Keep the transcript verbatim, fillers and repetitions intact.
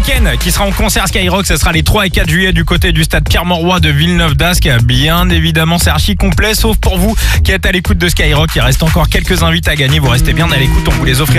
Weeknd qui sera en concert Skyrock. Ce sera les trois et quatre juillet du côté du stade Pierre-Mauroy de Villeneuve-d'Ascq. Bien évidemment, c'est archi complet, sauf pour vous qui êtes à l'écoute de Skyrock. Il reste encore quelques invités à gagner. Vous restez bien à l'écoute, on vous les offrira.